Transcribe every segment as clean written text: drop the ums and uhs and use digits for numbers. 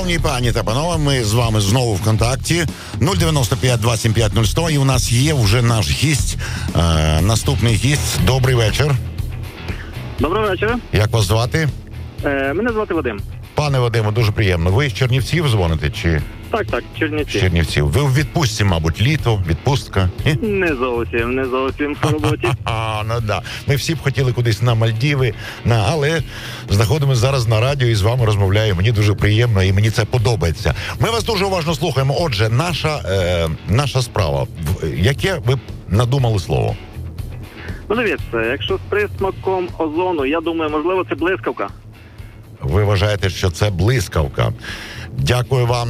Шановні пані та панове, ми з вами знову в контакті. 095 275 0100, і у нас є вже наш гість, наступний гість. Добрий вечір. Доброго вечора. Як вас звати? Мене звати Вадим. Пане Вадиме, дуже приємно. Ви з Чернівців дзвоните чи? Так, Чернівці. З Чернівців. Ви в відпустці, мабуть, літо, відпустка? Не зовсім по роботі. Ну да. Ми всі б хотіли кудись на Мальдіви, але знаходимося зараз на радіо і з вами розмовляємо. Мені дуже приємно і мені це подобається. Ми вас дуже уважно слухаємо. Отже, наша справа. Яке ви надумали слово? Ну, дивіться, якщо з присмаком озону, я думаю, можливо, це блискавка. Ви вважаєте, що це блискавка? Дякую вам,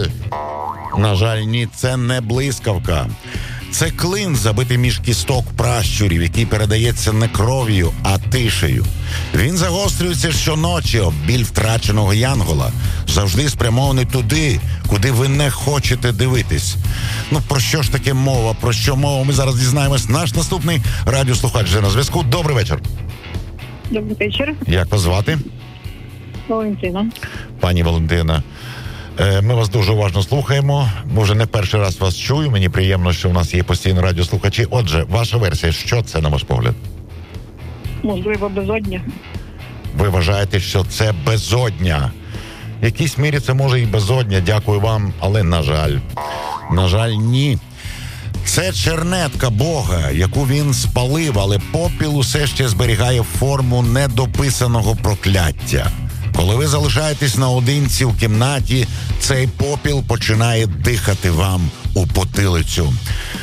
на жаль, ні, це не блискавка. Це клин, забитий між кісток пращурів, який передається не кров'ю, а тишею. Він загострюється щоночі об біль втраченого янгола, завжди спрямований туди, куди ви не хочете дивитись. Ну, про що ж таке мова? Про що мова? Ми зараз дізнаємось. Наш наступний радіослухач вже на зв'язку. Добрий вечір. Добрий вечір. Як вас звати? Валентина. Пані Валентина, ми вас дуже уважно слухаємо. Ми вже не перший раз вас чую. Мені приємно, що у нас є постійно радіослухачі. Отже, ваша версія, що це, на ваш погляд? Можливо, безодня. Ви вважаєте, що це безодня? В якійсь мірі це може і безодня, дякую вам, але на жаль, ні. Це чернетка Бога, яку він спалив, але попіл усе ще зберігає форму недописаного прокляття. Коли ви залишаєтесь наодинці в кімнаті, цей попіл починає дихати вам у потилицю.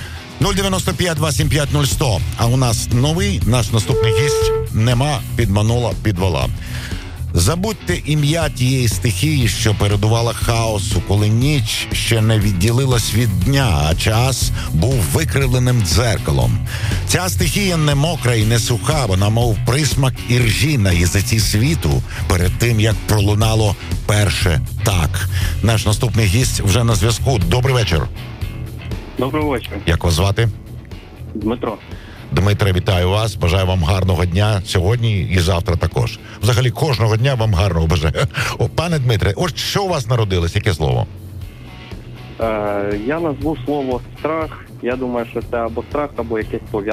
095 275 0100. А у нас наш наступний гість нема, підманула, підвела. Забудьте ім'я тієї стихії, що передувала хаосу, коли ніч ще не відділилась від дня, а час був викривленим дзеркалом. Ця стихія не мокра і не суха, вона мов присмак іржі на язиці світу перед тим, як пролунало перше «так». Наш наступний гість вже на зв'язку. Добрий вечір. Доброго вечора. Як вас звати? Дмитро. Дмитре, вітаю вас, бажаю вам гарного дня сьогодні і завтра також. Взагалі, кожного дня вам гарного бажаю. Пане Дмитре, ось що у вас народилось, яке слово? Я назву слово «страх». Я думаю, що це або страх, або якесь пов'язане.